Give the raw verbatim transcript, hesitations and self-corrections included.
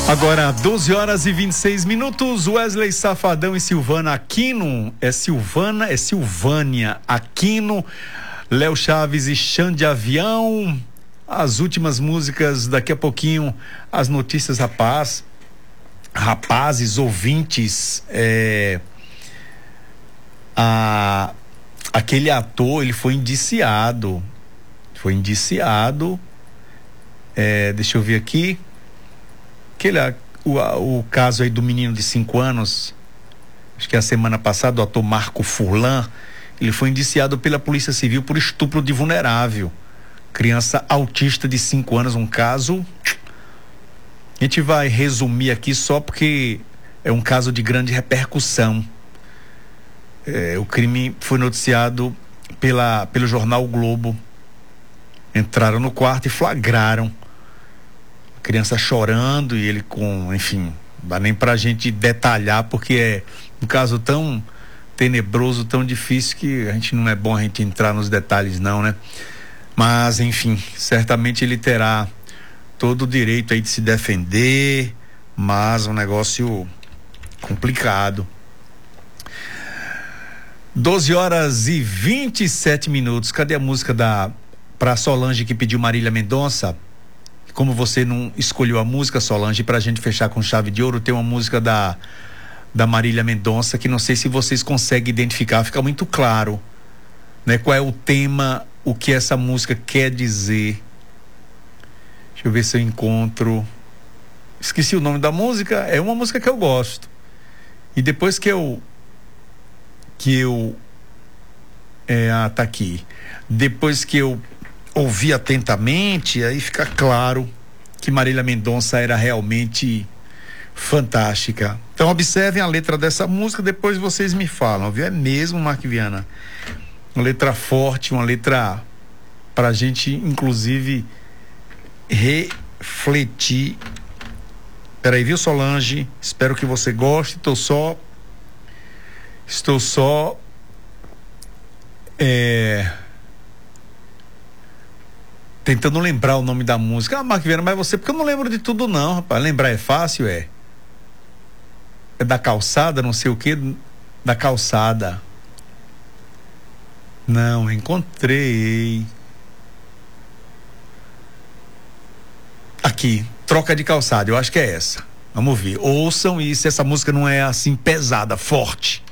Agora, doze horas e vinte e seis minutos, Wesley Safadão e Silvana Aquino, é Silvana, é Silvânia Aquino, Léo Chaves e Xande Avião, as últimas músicas, daqui a pouquinho, as notícias rapaz, rapazes, ouvintes, é, a, aquele ator, ele foi indiciado, foi indiciado, é, deixa eu ver aqui, Aquele, o, o caso aí do menino de cinco anos, acho que a semana passada, o ator Marco Furlan, ele foi indiciado pela Polícia Civil por estupro de vulnerável, criança autista de cinco anos, um caso, a gente vai resumir aqui só porque é um caso de grande repercussão. É, o crime foi noticiado pela, pelo jornal o Globo, entraram no quarto e flagraram criança chorando e ele com, enfim, não dá nem pra gente detalhar porque é um caso tão tenebroso, tão difícil que a gente não é bom a gente entrar nos detalhes não, né? Mas, enfim, certamente ele terá todo o direito aí de se defender, mas um negócio complicado. doze horas e vinte e sete minutos. Cadê a música da pra Solange que pediu Marília Mendonça? Como você não escolheu a música, Solange, pra gente fechar com chave de ouro, tem uma música da, da Marília Mendonça que não sei se vocês conseguem identificar, fica muito claro, né? Qual é o tema, o que essa música quer dizer. Deixa eu ver se eu encontro. Esqueci o nome da música, é uma música que eu gosto. E depois que eu que eu é, ah, tá aqui. Depois que eu ouvi atentamente, aí fica claro que Marília Mendonça era realmente fantástica. Então observem a letra dessa música, depois vocês me falam, viu? É mesmo, Mark Viana, uma letra forte, uma letra pra gente inclusive refletir. Peraí, viu, Solange? Espero que você goste. Estou só estou só é tentando lembrar o nome da música. Ah, Mark Viana, mas você, porque eu não lembro de tudo não, rapaz. Lembrar é fácil, é. É da calçada, não sei o que, da calçada. Não, encontrei. Aqui, Troca de Calçada, eu acho que é essa. Vamos ver. Ouçam, e se essa música não é assim pesada, forte.